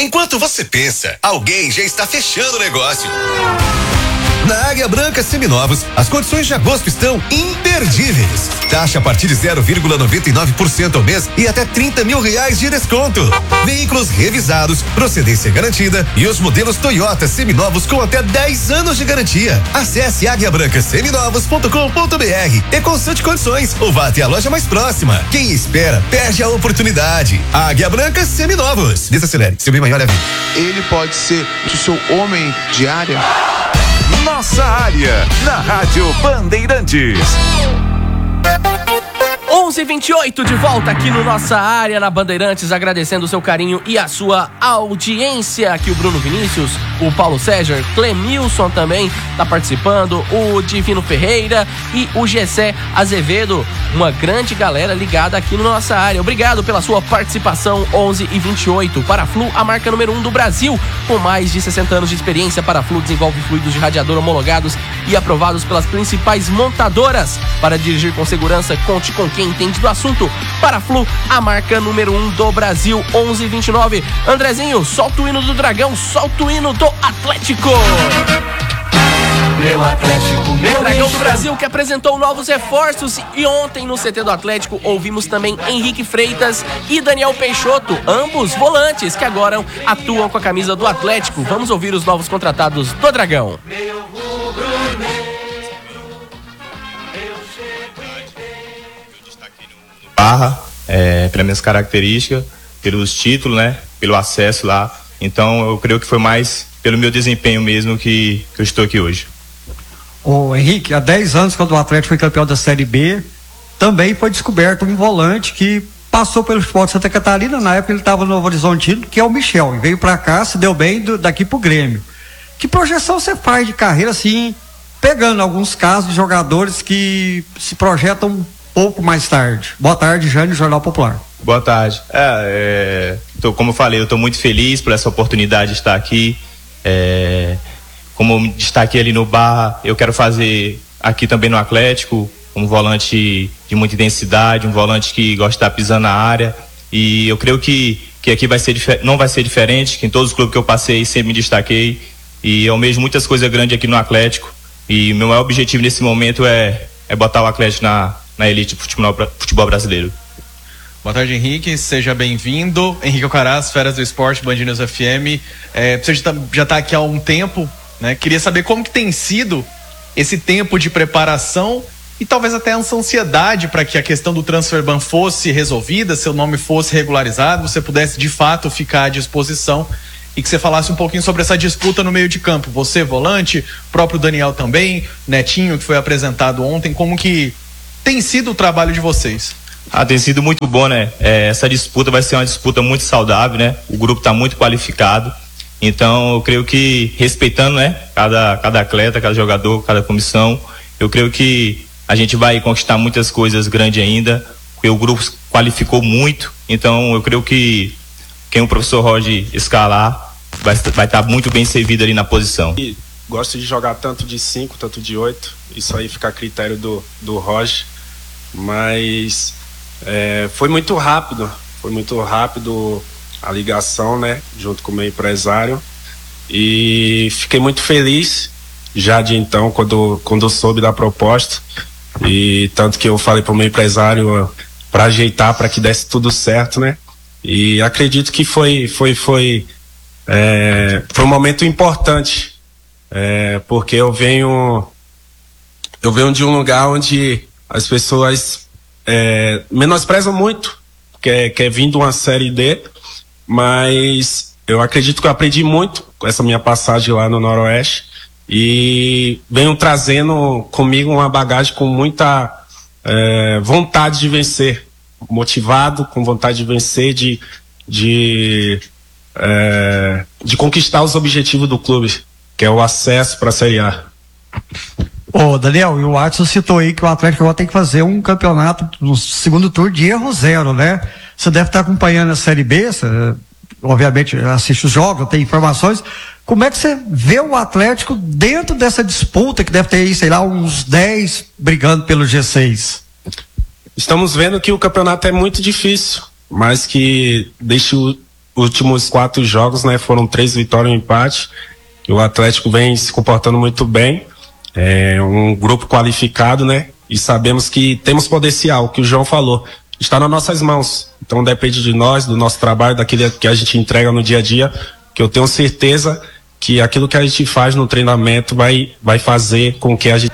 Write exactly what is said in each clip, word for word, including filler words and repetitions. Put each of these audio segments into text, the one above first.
Enquanto você pensa, alguém já está fechando o negócio. Na Águia Branca Seminovos, as condições de agosto estão imperdíveis. Taxa a partir de zero vírgula noventa e nove por cento ao mês e até trinta mil reais de desconto. Veículos revisados, procedência garantida e os modelos Toyota Seminovos com até dez anos de garantia. Acesse águia branca seminovos ponto com ponto br e consulte condições ou vá até a loja mais próxima. Quem espera, perde a oportunidade. Águia Branca Seminovos. Desacelere, seu bem maior é a vida. Ele pode ser o seu homem de área. Nossa área, na Rádio Bandeirantes. onze e vinte e oito de volta aqui no Nossa Área na Bandeirantes, agradecendo o seu carinho e a sua audiência. Aqui o Bruno Vinícius, o Paulo César, Clemilson também tá participando, o Divino Ferreira e o Gessé Azevedo, uma grande galera ligada aqui no Nossa Área. Obrigado pela sua participação. Onze e vinte e oito. Paraflu, a marca número um do Brasil, com mais de sessenta anos de experiência. Paraflu desenvolve fluidos de radiador homologados e aprovados pelas principais montadoras. Para dirigir com segurança, conte com quem entende do assunto. Paraflu, a marca número um do Brasil. Onze e vinte e nove. Andrezinho, solta o hino do Dragão, solta o hino do Atlético. Meu Atlético, meu Dragão do Brasil, que apresentou novos reforços, e ontem no C T do Atlético ouvimos também Henrique Freitas e Daniel Peixoto, ambos volantes que agora atuam com a camisa do Atlético. Vamos ouvir os novos contratados do Dragão. Barra, é, pelas minhas características, pelos títulos, né, pelo acesso lá. Então eu creio que foi mais pelo meu desempenho mesmo que, que eu estou aqui hoje. Ô Henrique, há dez anos, quando o Atlético foi campeão da Série B, também foi descoberto um volante que passou pelo futebol de Santa Catarina. Na época ele estava no Novo Horizontino, que é o Michel, e veio para cá, se deu bem do, daqui pro Grêmio. Que projeção você faz de carreira, assim, pegando alguns casos de jogadores que se projetam um pouco mais tarde? Boa tarde, Jânio, Jornal Popular. Boa tarde. É, é, tô, como eu falei, eu estou muito feliz por essa oportunidade de estar aqui. É, como destaquei ali no Barra, eu quero fazer aqui também no Atlético, um volante de muita intensidade, um volante que gosta de estar pisando na área, e eu creio que, que aqui vai ser, não vai ser diferente, que em todos os clubes que eu passei sempre me destaquei, e eu almejo muitas coisas grandes aqui no Atlético, e o meu maior objetivo nesse momento é, é botar o Atlético na, na elite do futebol, futebol brasileiro. Boa tarde, Henrique, seja bem-vindo. Henrique Alcaraz, Feras do Esporte, Band News F M. É, você já está aqui há um tempo, né? Queria saber como que tem sido esse tempo de preparação e talvez até essa ansiedade para que a questão do transfer ban fosse resolvida, seu nome fosse regularizado, você pudesse de fato ficar à disposição, e que você falasse um pouquinho sobre essa disputa no meio de campo. Você, volante, próprio Daniel também, Netinho, que foi apresentado ontem. Como que tem sido o trabalho de vocês? Ah, tem sido muito bom, né? É, essa disputa vai ser uma disputa muito saudável, né? O grupo está muito qualificado, então eu creio que, respeitando, né, cada, cada atleta, cada jogador, cada comissão, eu creio que a gente vai conquistar muitas coisas grandes ainda, porque o grupo qualificou muito, então eu creio que quem o professor Roger escalar vai vai estar muito bem servido ali na posição. E gosto de jogar tanto de cinco, tanto de oito, isso aí fica a critério do, do Roger, mas é, foi muito rápido, foi muito rápido a ligação, né, junto com o meu empresário, e fiquei muito feliz já de então, quando, quando eu soube da proposta, e tanto que eu falei para o meu empresário para ajeitar, para que desse tudo certo, né, e acredito que foi foi foi é, foi um momento importante, é, porque eu venho eu venho de um lugar onde as pessoas é, menosprezam muito, que é, que é vindo uma série D, mas eu acredito que eu aprendi muito com essa minha passagem lá no Noroeste, e venho trazendo comigo uma bagagem com muita é, vontade de vencer, motivado, com vontade de vencer, de, de, é, de conquistar os objetivos do clube, que é o acesso para a Série A. Ô Daniel, e o Watson citou aí que o Atlético agora tem que fazer um campeonato no segundo turno de erro zero, né? Você deve estar acompanhando a Série B, você, obviamente assiste os jogos, tem informações. Como é que você vê o Atlético dentro dessa disputa que deve ter aí, sei lá, uns dez brigando pelo G seis? Estamos vendo que o campeonato é muito difícil, mas que deixa o, últimos quatro jogos, né, foram três vitórias e um empate. E o Atlético vem se comportando muito bem. É um grupo qualificado, né? E sabemos que temos potencial, o que o João falou. Está nas nossas mãos. Então depende de nós, do nosso trabalho, daquilo que a gente entrega no dia a dia, que eu tenho certeza que aquilo que a gente faz no treinamento vai, vai fazer com que a gente...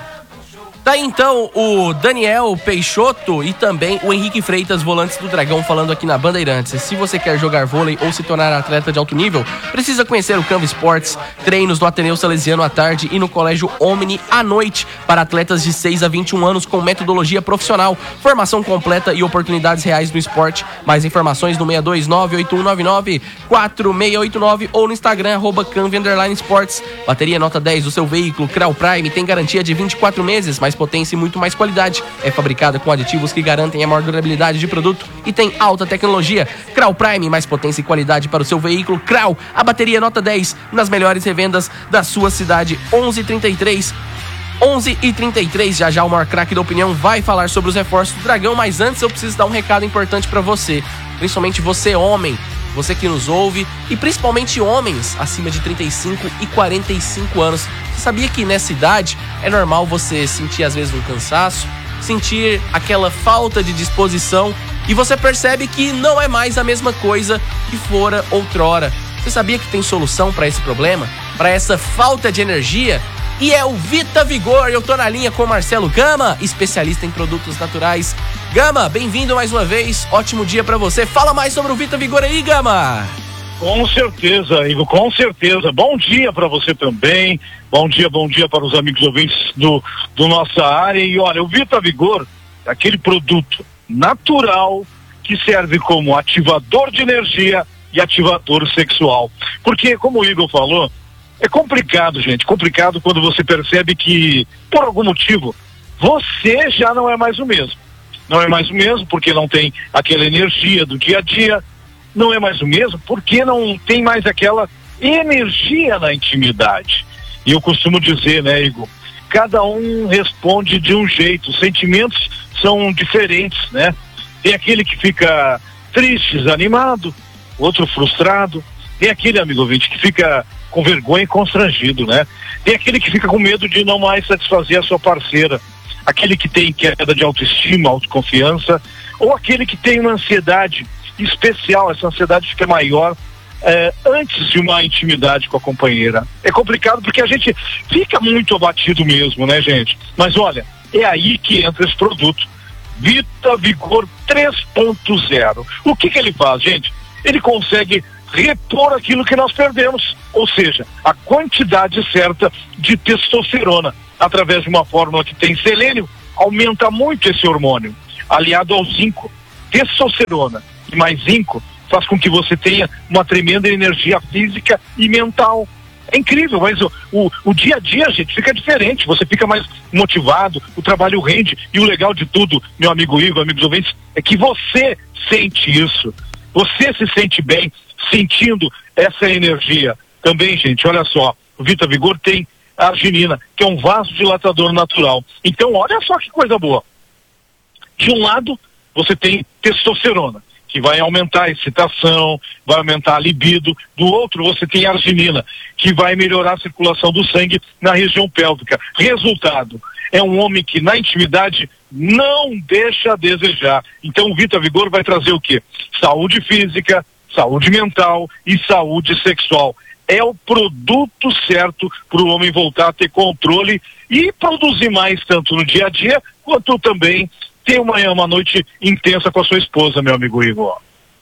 Tá então o Daniel Peixoto e também o Henrique Freitas, volantes do Dragão, falando aqui na Bandeirantes. Se você quer jogar vôlei ou se tornar atleta de alto nível, precisa conhecer o Canva Esportes, treinos no Ateneu Salesiano à tarde e no Colégio Omni à noite, para atletas de seis a vinte e um anos com metodologia profissional, formação completa e oportunidades reais no esporte. Mais informações no seis dois nove, oito um nove nove, quatro seis oito nove ou no Instagram, arroba Canva Underline Sports. Bateria nota dez do seu veículo Crau Prime tem garantia de vinte e quatro meses, mais potência e muito mais qualidade. É fabricada com aditivos que garantem a maior durabilidade de produto e tem alta tecnologia. Crau Prime, mais potência e qualidade para o seu veículo. Crau, a bateria nota dez nas melhores revendas da sua cidade. onze e trinta e três. onze e trinta e três, já já o maior craque da opinião vai falar sobre os reforços do Dragão, mas antes eu preciso dar um recado importante para você, principalmente você homem, você que nos ouve, e principalmente homens acima de trinta e cinco e quarenta e cinco anos. Você sabia que nessa idade é normal você sentir às vezes um cansaço, sentir aquela falta de disposição, e você percebe que não é mais a mesma coisa que fora outrora. Você sabia que tem solução para esse problema? Para essa falta de energia? E é o Vita Vigor. Eu tô na linha com o Marcelo Gama, especialista em produtos naturais. Gama, bem-vindo mais uma vez, ótimo dia pra você. Fala mais sobre o Vita Vigor aí, Gama. Com certeza, Igor, com certeza. Bom dia pra você também, bom dia, bom dia para os amigos ouvintes do, do nossa área. E olha, o Vita Vigor é aquele produto natural que serve como ativador de energia e ativador sexual. Porque, como o Igor falou, é complicado, gente, complicado quando você percebe que, por algum motivo, você já não é mais o mesmo. Não é mais o mesmo porque não tem aquela energia do dia a dia, não é mais o mesmo porque não tem mais aquela energia na intimidade. E eu costumo dizer, né, Igor, cada um responde de um jeito, os sentimentos são diferentes, né? Tem aquele que fica triste, desanimado, outro frustrado, tem aquele, amigo ouvinte, que fica com vergonha e constrangido, né? Tem aquele que fica com medo de não mais satisfazer a sua parceira, aquele que tem queda de autoestima, autoconfiança, ou aquele que tem uma ansiedade especial, essa ansiedade fica maior eh, antes de uma intimidade com a companheira. É complicado porque a gente fica muito abatido mesmo, né, gente? Mas olha, é aí que entra esse produto, Vita Vigor três ponto zero. O que que ele faz, gente? Ele consegue repor aquilo que nós perdemos, ou seja, a quantidade certa de testosterona, através de uma fórmula que tem selênio, aumenta muito esse hormônio, aliado ao zinco. Testosterona e mais zinco faz com que você tenha uma tremenda energia física e mental. É incrível, mas o, o, o dia a dia, gente, fica diferente, você fica mais motivado, o trabalho rende, e o legal de tudo, meu amigo Igor, amigos ouvintes, é que você sente isso, você se sente bem sentindo essa energia. Também, gente, olha só, o Vita Vigor tem a arginina, que é um vasodilatador natural. Então, olha só que coisa boa. De um lado, você tem testosterona, que vai aumentar a excitação, vai aumentar a libido. Do outro, você tem a arginina, que vai melhorar a circulação do sangue na região pélvica. Resultado, é um homem que na intimidade não deixa a desejar. Então, o Vita Vigor vai trazer o quê? Saúde física, saúde mental e saúde sexual. É o produto certo para o homem voltar a ter controle e produzir mais, tanto no dia a dia, quanto também ter uma, uma noite intensa com a sua esposa, meu amigo Igor.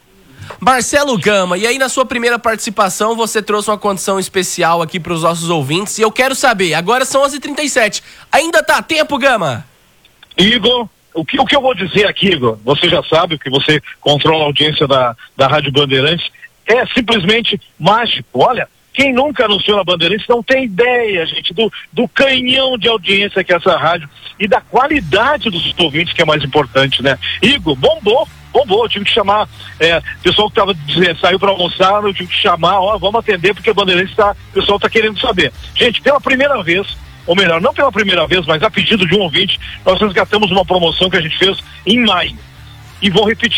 Marcelo Gama, e aí na sua primeira participação você trouxe uma condição especial aqui para os nossos ouvintes, e eu quero saber, agora são onze e trinta e sete, ainda tá a tempo, Gama? Igor, o que, o que eu vou dizer aqui, Igor, você já sabe, que você controla a audiência da, da Rádio Bandeirantes, é simplesmente mágico. Olha, quem nunca anunciou na Bandeirantes não tem ideia, gente, do, do canhão de audiência que é essa rádio e da qualidade dos ouvintes, que é mais importante, né? Igor, bombou, bombou, eu tive que chamar, é, o pessoal que tava, saiu para almoçar, eu tive que chamar, ó, vamos atender porque a Bandeirantes tá, o pessoal tá querendo saber. Gente, pela primeira vez, ou melhor, não pela primeira vez, mas a pedido de um ouvinte, nós resgatamos uma promoção que a gente fez em maio. E vou repetir,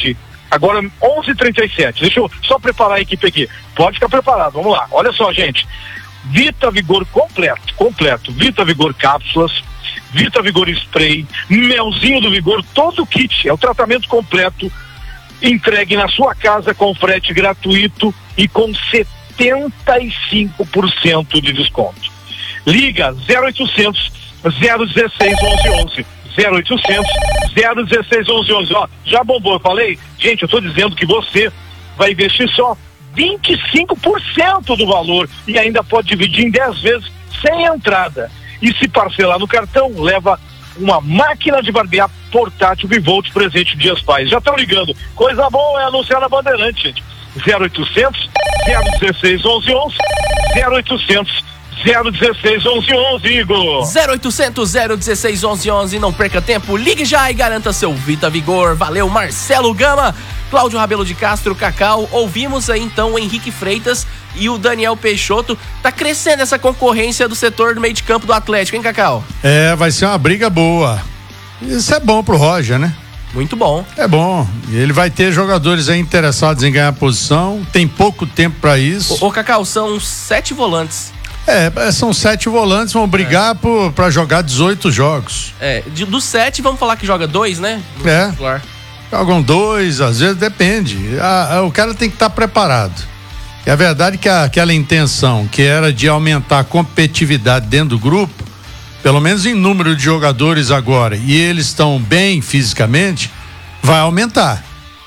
Agora, onze e trinta e sete. Deixa eu só preparar a equipe aqui. Pode ficar preparado, vamos lá. Olha só, gente. Vita Vigor completo, completo. Vita Vigor cápsulas, Vita Vigor spray, melzinho do Vigor, todo o kit. É o tratamento completo, entregue na sua casa com frete gratuito e com setenta e cinco por cento de desconto. Liga zero oitocentos, zero dezesseis, onze onze. zero oitocentos, zero dezesseis, onze onze. Ó, já bombou, eu falei? Gente, eu tô dizendo que você vai investir só vinte e cinco por cento do valor e ainda pode dividir em dez vezes sem entrada. E se parcelar no cartão, leva uma máquina de barbear portátil Bivolt presente Dias Pais. Já estão ligando. Coisa boa é anunciar na Bandeirante, gente. zero oitocentos, zero dezesseis, onze onze. zero oitocentos, zero dezesseis, onze onze, Igor. zero oitocentos, zero dezesseis, onze onze. Não perca tempo, ligue já e garanta seu Vita Vigor. Valeu, Marcelo Gama, Cláudio Rabelo de Castro, Cacau. Ouvimos aí então o Henrique Freitas e o Daniel Peixoto. Tá crescendo essa concorrência do setor do meio de campo do Atlético, hein, Cacau? É, vai ser uma briga boa. Isso é bom pro Roger, né? Muito bom. É bom. Ele vai ter jogadores aí interessados em ganhar posição. Tem pouco tempo pra isso. Ô, ô Cacau, são sete volantes. É, são sete volantes, vão brigar é. por, pra jogar dezoito jogos. É, de, dos sete, vamos falar que joga dois, né? No é. Titular. Jogam dois, às vezes depende. A, a, o cara tem que estar tá preparado. E a verdade é que a, aquela intenção que era de aumentar a competitividade dentro do grupo, pelo menos em número de jogadores agora, e eles estão bem fisicamente, vai aumentar.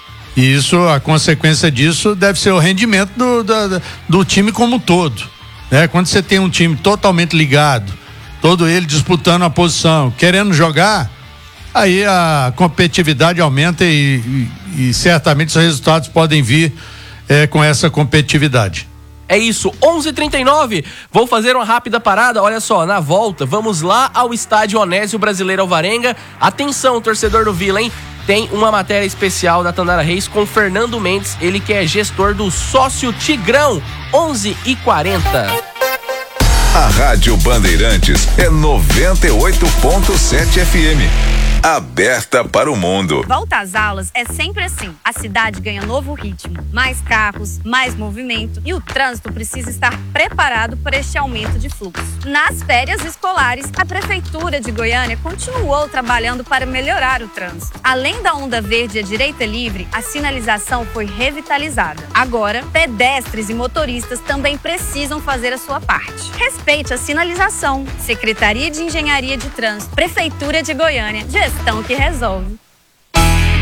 E isso, a consequência disso deve ser o rendimento do, do, do time como um todo. Né? Quando você tem um time totalmente ligado, todo ele disputando a posição, querendo jogar, aí a competitividade aumenta e, e, e certamente os resultados podem vir é, com essa competitividade. É isso, onze e trinta e nove, vou fazer uma rápida parada, olha só, na volta, vamos lá ao estádio Onésio Brasileiro Alvarenga. Atenção, torcedor do Vila, hein? Tem uma matéria especial da Tandara Reis com Fernando Mendes, ele que é gestor do Sócio Tigrão. Onze e quarenta. A Rádio Bandeirantes é noventa e oito ponto sete F M. Aberta para o mundo. Volta às aulas é sempre assim. A cidade ganha novo ritmo, mais carros, mais movimento e o trânsito precisa estar preparado para este aumento de fluxo. Nas férias escolares, a Prefeitura de Goiânia continuou trabalhando para melhorar o trânsito. Além da onda verde à direita livre, a sinalização foi revitalizada. Agora, pedestres e motoristas também precisam fazer a sua parte. Respeite a sinalização. Secretaria de Engenharia de Trânsito, Prefeitura de Goiânia, gestão que resolve.